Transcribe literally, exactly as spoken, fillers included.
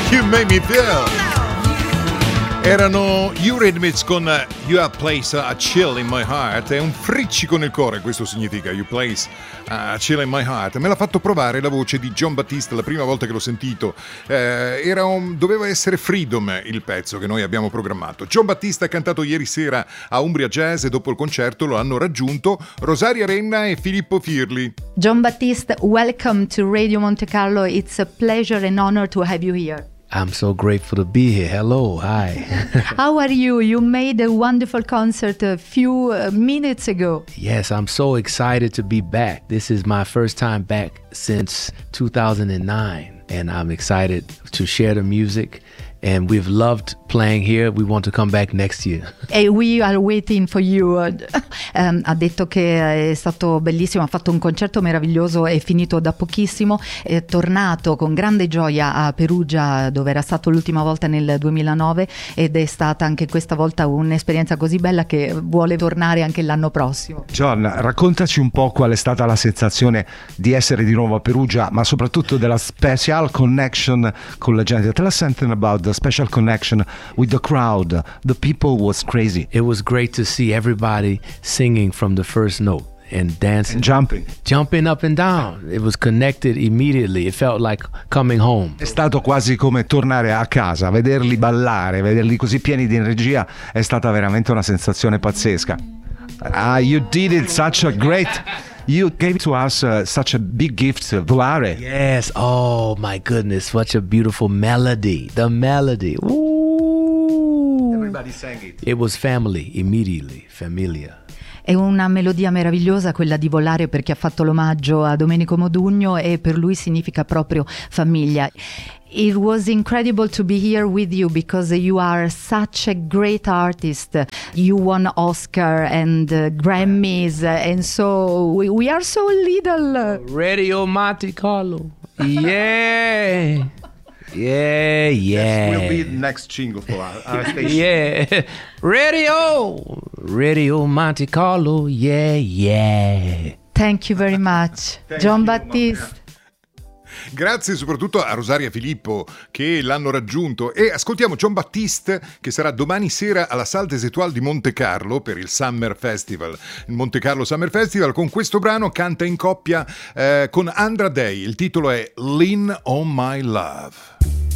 You Make Me Feel. Erano Eurythmics con You Have Placed a Chill in My Heart. È un friccico nel cuore, questo significa You Place a Chill in My Heart. Me l'ha fatto provare la voce di Jon Batiste la prima volta che l'ho sentito. Eh, era un, doveva essere Freedom il pezzo che noi abbiamo programmato. Jon Batiste ha cantato ieri sera a Umbria Jazz e dopo il concerto lo hanno raggiunto Rosaria Renna e Filippo Firli. Jon Batiste, welcome to Radio Monte Carlo. It's a pleasure and honor to have you here. I'm so grateful to be here. Hello, hi. How are you? You made a wonderful concert a few uh, minutes ago. Yes, I'm so excited to be back. This is my first time back since two thousand nine, and I'm excited to share the music. And we've loved playing here. We want to come back next year. And we are waiting for you. Um, ha detto che è stato bellissimo, ha fatto un concerto meraviglioso, è finito da pochissimo, è tornato con grande gioia a Perugia dove era stato l'ultima volta nel duemilanove ed è stata anche questa volta un'esperienza così bella che vuole tornare anche l'anno prossimo. Jon, raccontaci un po' qual è stata la sensazione di essere di nuovo a Perugia, ma soprattutto della special connection con la gente. Tell us something about the special connection with the crowd. The people was crazy. It was great to see everybody singing from the first note and dancing, and jumping, jumping up and down. It was connected immediately. It felt like coming home. È stato quasi come tornare a casa, vederli ballare, vederli così pieni di energia. È stata veramente una sensazione pazzesca. Ah, you did it such a great. You gave to us uh, such a big gift, uh, Volare. Yes. Oh my goodness, such a beautiful melody. The melody. Ooh. Everybody sang it. It was family immediately, familia. È una melodia meravigliosa quella di Volare, perché ha fatto l'omaggio a Domenico Modugno e per lui significa proprio famiglia. It was incredible to be here with you because you are such a great artist. You won Oscar and uh, Grammys, uh, and so we, we are so little. Radio Monte Carlo. Yeah. Yeah, yeah. This will be the next jingle for our, our station. Yeah. Radio. Radio Monte Carlo. Yeah, yeah. Thank you very much. Thank Jon you, Batiste. Grazie soprattutto a Rosaria Filippo che l'hanno raggiunto, e ascoltiamo Jon Batiste che sarà domani sera alla Salle des Étoiles di Monte Carlo per il Summer Festival. Il Monte Carlo Summer Festival con questo brano canta in coppia eh, con Andra Day. Il titolo è Lean on My Love.